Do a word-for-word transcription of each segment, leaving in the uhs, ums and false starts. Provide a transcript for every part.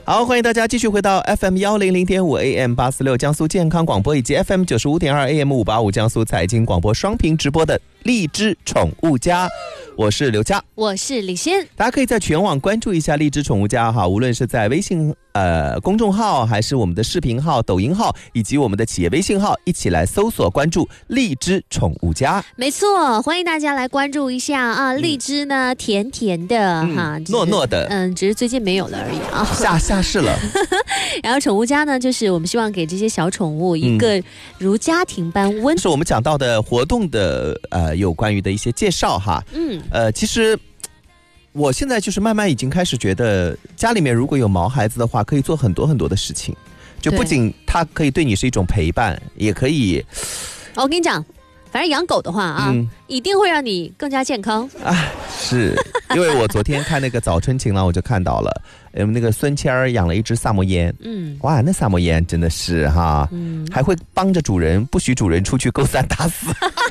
好，欢迎大家继续回到 F M 一零零点五 A M 八四六江苏健康广播，以及 F M 九十五点二 A M 五八五江苏财经广播双屏直播的荔枝宠物家。我是刘佳， 我是李欣。 大家可以在全网关注一下荔枝宠物家哈，无论是在微信呃公众号，还是我们的视频号、抖音号，以及我们的企业微信号，一起来搜索关注荔枝宠物家。 没错，欢迎大家来关注一下啊！荔枝呢，甜甜的、嗯、哈， 糯糯的， 嗯，只是最近没有了而已啊， 下下市了。 然后宠物家呢，就是我们希望给这些小宠物一个如家庭般温。 是我们讲到的活动的呃有关于的一些介绍哈，嗯。呃，其实我现在就是慢慢已经开始觉得，家里面如果有毛孩子的话，可以做很多很多的事情，就不仅它可以对你是一种陪伴，也可以。 我跟你讲，反正养狗的话啊，嗯、一定会让你更加健康。 啊，是因为我昨天看那个早春情郎，我就看到了，嗯，那个孙谦儿养了一只萨摩耶，嗯，哇，那萨摩耶真的是哈，嗯，还会帮着主人，不许主人出去勾三搭四。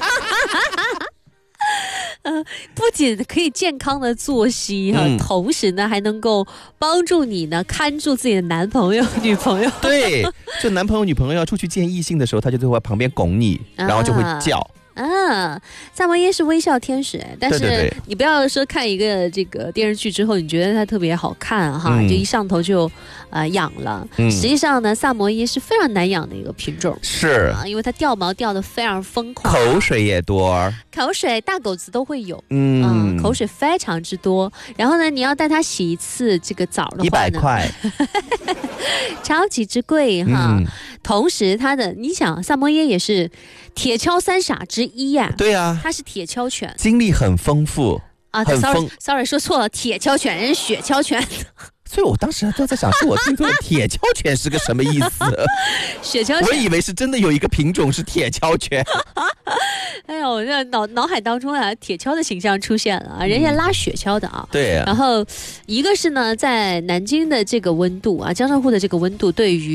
呃，不仅可以健康的作息哈、嗯，同时呢还能够帮助你呢看住自己的男朋友、女朋友。 对，就男朋友、女朋友要出去见异性的时候，他就会在旁边拱你，然后就会叫。啊啊，萨摩耶是微笑天使，但是你不要说看一个这个电视剧之后，你觉得它特别好看哈，嗯、就一上头就呃养了、嗯。实际上呢，萨摩耶是非常难养的一个品种， 是啊，因为它掉毛掉得非常疯狂， 口水也多， 口水大狗子都会有，嗯，口水非常之多。然后呢，你要带它洗一次这个澡的话呢， 一百块， 超级之贵哈。嗯、同时，它的你想，萨摩耶也是铁锹三傻之一呀、啊， 对啊， 它是铁锹犬， 经历很丰富啊。 很丰 sorry, sorry 说错了，铁锹犬人雪橇犬。 所以我当时都在想，是我听错了，铁锹犬是个什么意思？ 雪橇犬， 我以为是真的有一个品种是铁锹犬。 哎呦，我这脑脑海当中啊，铁锹的形象出现了啊，人家拉雪橇的啊。 对、啊。 然后一个是呢，在南京的这个温度啊，江浙沪的这个温度，对于